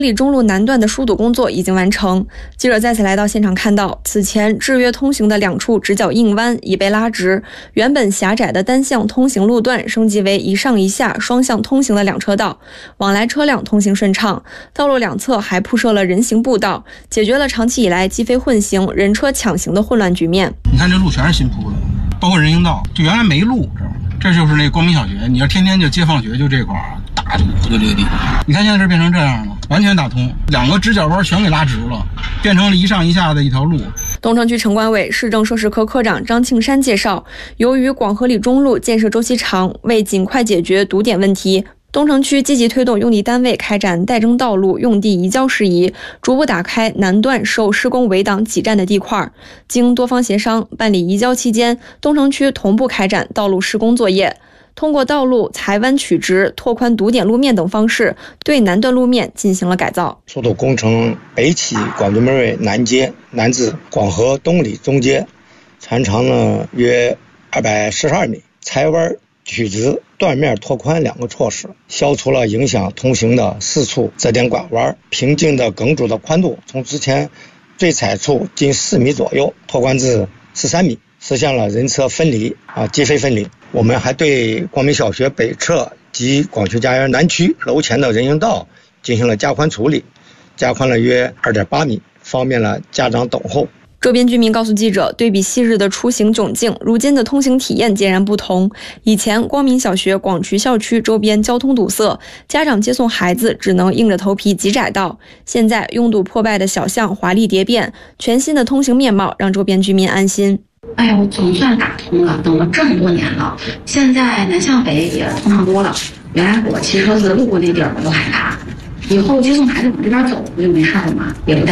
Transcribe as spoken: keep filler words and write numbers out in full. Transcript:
里中路南段的疏堵工作已经完成。记者再次来到现场，看到此前制约通行的两处直角硬弯已被拉直，原本狭窄的单向通行路段升级为一上一下双向通行的两车道，往来车辆通行顺畅。道路两侧还铺设了人行步道，解决了长期以来机非混行、人车抢行的混乱局面。 你看这路全是新铺的，包括人行道，就原来没路，知道吗？这就是那光明小学，你要天天就接放学就这块儿大堵，就这个地方。你看现在这变成这样了，完全打通，两个直角弯全给拉直了，变成了一上一下的一条路。 东城区城管委市政设施科科长张庆山介绍，由于广河里中路建设周期长，为尽快解决堵点问题，东城区积极推动用地单位开展代征道路用地移交事宜，逐步打开南段受施工围挡挤占的地块。经多方协商，办理移交期间，东城区同步开展道路施工作业，通过道路裁弯取直、拓宽堵点路面等方式，对南段路面进行了改造。 疏堵工程北起广渠门卫南街，南至广河东里中街，全长呢约二百四十二米，裁弯取直、断面拓宽两个措施，消除了影响通行的四处折点拐弯。平静的梗阻的宽度从之前最窄处近四米左右拓宽至十三米，实现了人车分离啊，机非分离。我们还对光明小学北侧及广渠家园南区楼前的人行道进行了加宽处理，加宽了约 二点八米，方便了家长等候。 周边居民告诉记者，对比昔日的出行窘境，如今的通行体验截然不同。以前光明小学广渠校区周边交通堵塞，家长接送孩子只能硬着头皮挤窄道，现在拥堵破败的小巷华丽蝶变，全新的通行面貌让周边居民安心。 哎呦，总算打通了，等了这么多年了，现在南向北也通畅多了。原来我骑车子路过那地儿我都害怕，以后接送孩子往这边走不就没事了吗？也不带